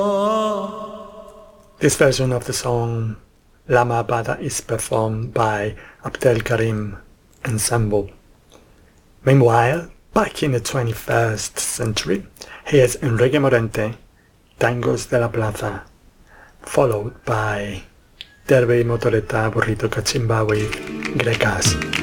This version of the song Lama Bada is performed by Abdel Karim Ensemble. Meanwhile, back in the 21st century, here's Enrique Morente, Tangos de la Plaza, followed by Derby Motoreta Burrito Cachimba with Grecas.